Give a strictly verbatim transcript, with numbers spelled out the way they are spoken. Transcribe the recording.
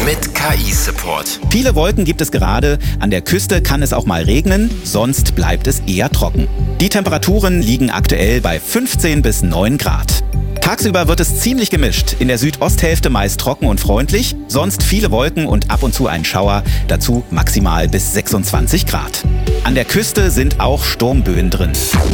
mit K I-Support. Viele Wolken gibt es gerade. An der Küste kann es auch mal regnen, sonst bleibt es eher trocken. Die Temperaturen liegen aktuell bei fünfzehn bis neun Grad. Tagsüber wird es ziemlich gemischt. In der Südosthälfte meist trocken und freundlich, sonst viele Wolken und ab und zu ein Schauer, dazu maximal bis sechsundzwanzig Grad. An der Küste sind auch Sturmböen drin.